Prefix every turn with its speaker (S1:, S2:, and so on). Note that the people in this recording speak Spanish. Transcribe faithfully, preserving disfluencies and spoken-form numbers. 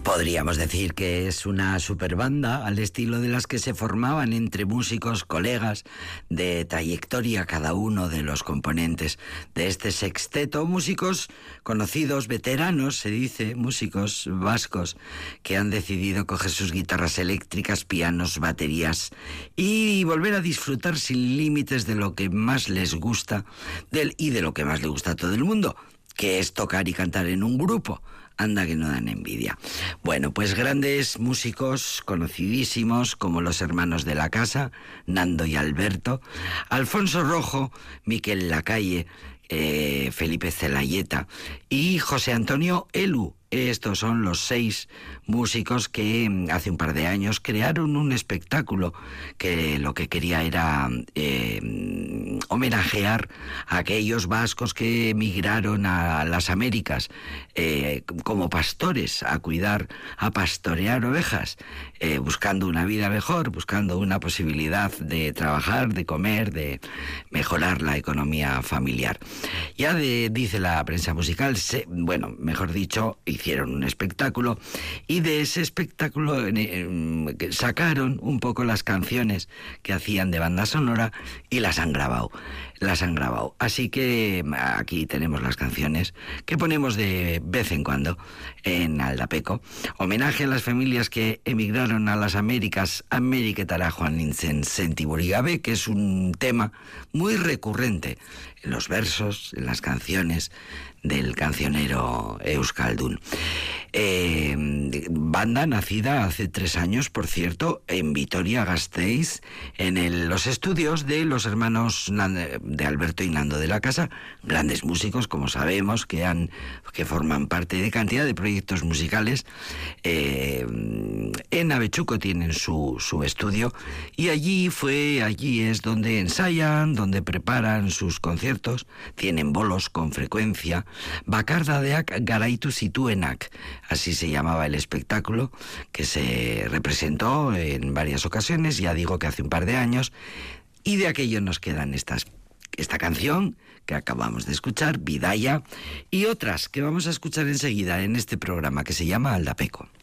S1: Podríamos decir que es una superbanda al estilo de las que se formaban entre músicos, colegas de trayectoria cada uno de los componentes de este sexteto, músicos conocidos, veteranos, se dice, músicos vascos que han decidido coger sus guitarras eléctricas, pianos, baterías y volver a disfrutar sin límites de lo que más les gusta del, y de lo que más le gusta a todo el mundo, que es tocar y cantar en un grupo. Anda que no dan envidia. Bueno, pues grandes músicos conocidísimos como los hermanos de la casa, Nando y Alberto, Alfonso Rojo, Miquel Lacalle, eh, Felipe Zelayeta y José Antonio Elu. Estos son los seis músicos que hace un par de años crearon un espectáculo que lo que quería era eh, homenajear a aquellos vascos que emigraron a las Américas eh, como pastores, a cuidar, a pastorear ovejas, eh, buscando una vida mejor, buscando una posibilidad de trabajar, de comer, de mejorar la economía familiar. Ya de, dice la prensa musical, se, bueno, mejor dicho, hicieron un espectáculo y de ese espectáculo eh, sacaron un poco las canciones que hacían de banda sonora y las han grabado, las han grabado. Así que aquí tenemos las canciones que ponemos de vez en cuando en Aldapeco. Homenaje a las familias que emigraron a las Américas, Ameriketara joan nintzen sentiburi gabe, que es un tema muy recurrente en los versos, en las canciones del cancionero euskaldun. Eh, banda nacida hace tres años, por cierto, en Vitoria-Gasteiz, en el, los estudios de los hermanos de Alberto y Nando de la Casa, grandes músicos, como sabemos, que han que forman parte de cantidad de proyectos musicales. Eh, en Avechuco tienen su, su estudio y allí fue, allí es donde ensayan, donde preparan sus conciertos, tienen bolos con frecuencia. Bakardadeak garaitu zituenak, así se llamaba el espectáculo, que se representó en varias ocasiones, ya digo que hace un par de años, y de aquello nos quedan estas, esta canción que acabamos de escuchar, Bidaya, y otras que vamos a escuchar enseguida en este programa que se llama Aldapeco.